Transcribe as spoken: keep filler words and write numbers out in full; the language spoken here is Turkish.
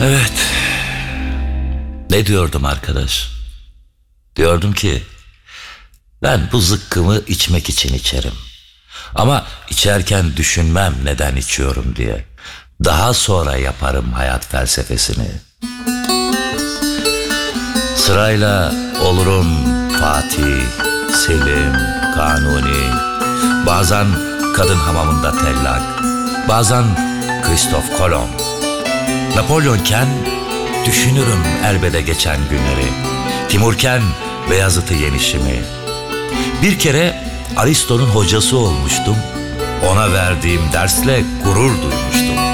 Evet. Ne diyordum arkadaş? Diyordum ki ben bu zıkkımı içmek için içerim. Ama içerken düşünmem neden içiyorum diye. Daha sonra yaparım hayat felsefesini. Sırayla olurum Fatih, Selim, Kanuni. Bazen kadın hamamında tellak. Bazen Kristof Kolomb. Napolyonken düşünürüm elbede geçen günleri. Timurken Beyazıt'ı yenişimi. Bir kere Aristo'nun hocası olmuştum. Ona verdiğim dersle gurur duymuştum.